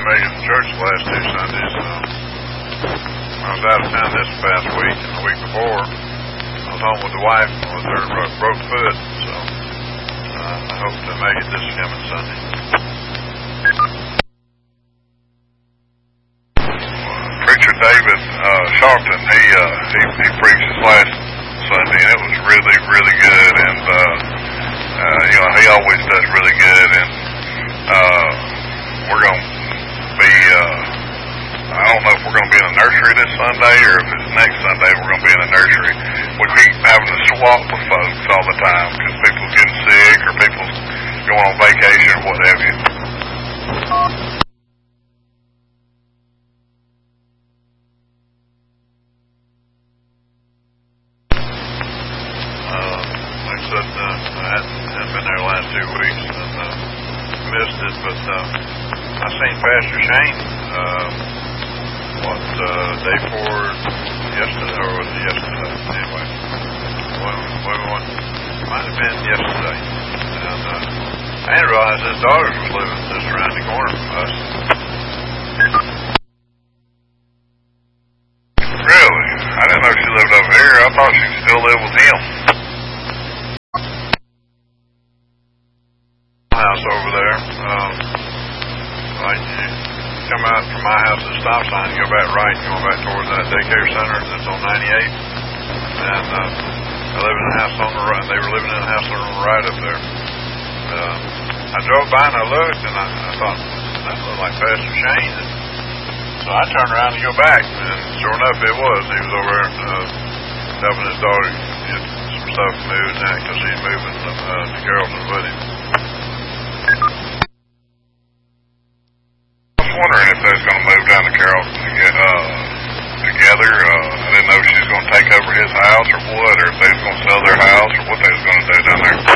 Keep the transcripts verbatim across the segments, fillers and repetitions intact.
couldn't make it to church the last two Sundays. Um, I was out of town this past week and the week before. I was home with the wife with her uh, broke foot, so uh, I hope to make it this coming Sunday. Preacher David uh, Sharpton, he, uh, he he preached this last Sunday, and it was really, really good. And uh, uh, you know, he always does really good. And uh, we're going to be. Uh, I don't know if we're going to be in a nursery this Sunday or if it's next Sunday we're going to be in a nursery. We keep having to swap with folks all the time because people's getting sick or people's going on vacation or what have you. Uh, like I said, uh, I hadn't, hadn't been there the last two weeks and uh, missed it, but uh, I seen Pastor Shane. Uh, What, uh, day four yesterday, or was it yesterday? Anyway, one, one, one, might have been yesterday. And, uh, I didn't realize his daughter was living just around the corner from us. Really? I didn't know she lived over here. I thought she still lived with him. House over there. Um, like you come out from my house at the stop sign, you go back right, and go back towards that daycare center that's on ninety-eight. And uh, I live in a house on the right. They were living in a house on the right up there. Uh, I drove by and I looked, and I, I thought that looked like Pastor Shane. And so I turned around to go back, and sure enough, it was. He was over there uh, helping his daughter get some stuff moved and that because he's moving uh, to Carrollton with him. Wondering if they was going to move down to Carrollton to get, uh, together. Uh, I didn't know if she was going to take over his house or what, or if they was going to sell their house or what they was going to do down there.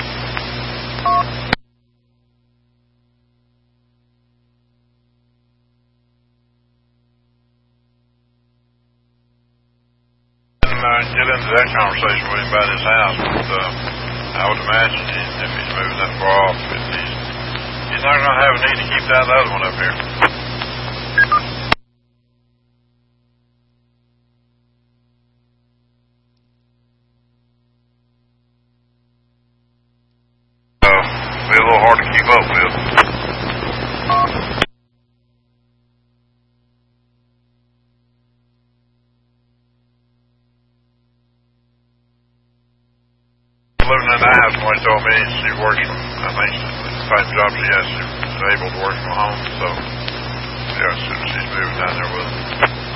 And uh, get into that conversation with him about his house, but uh, I would imagine he, if he's moving that far off, he's, he's not going to have a need to keep that other one up here. Be a little hard to keep up with. Living in the house, somebody told me she works from, I think the type of job she has, she's able to work from home, so yeah, she's moving down there with her.